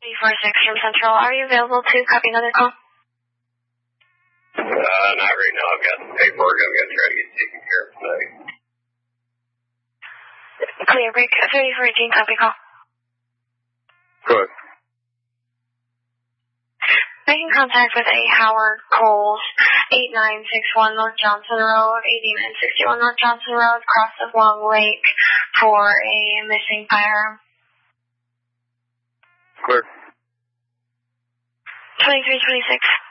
8046 from Central. Are you available to copy another call? Not right now. I've got some paperwork I've got to try to get taken care of tonight. Clear break 3418, copy call. Good. Making contact with a Howard Coles, 8961 North Johnson Road, 8961 North Johnson Road, cross of Long Lake for a missing firearm. Clear. 2326.